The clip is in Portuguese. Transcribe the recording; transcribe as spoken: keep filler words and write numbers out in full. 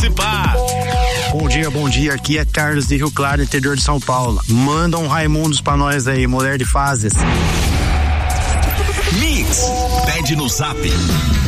participar. Bom dia, bom dia. Aqui é Carlos de Rio Claro, interior de São Paulo. Manda um Raimundos pra nós aí, mulher de fases. Mix, pede no zap